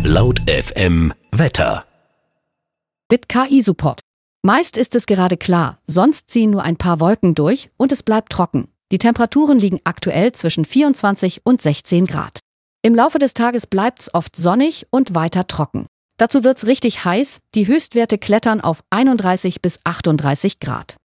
Laut FM Wetter. Mit KI-Support. Meist ist es gerade klar, sonst ziehen nur ein paar Wolken durch und es bleibt trocken. Die Temperaturen liegen aktuell zwischen 24 und 16 Grad. Im Laufe des Tages bleibt's oft sonnig und weiter trocken. Dazu wird's richtig heiß, die Höchstwerte klettern auf 31 bis 38 Grad.